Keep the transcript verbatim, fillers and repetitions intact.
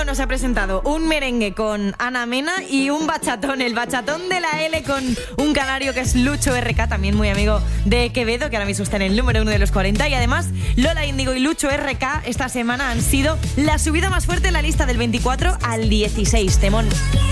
nos ha presentado un merengue con Ana Mena y un bachatón, el bachatón de la L con un canario que es Lucho R K, también muy amigo de Quevedo, que ahora mismo está en el número uno de los cuarenta. Y además, Lola Índigo y Lucho R K esta semana han sido la subida más fuerte en la lista del veinticuatro al dieciséis. Temón.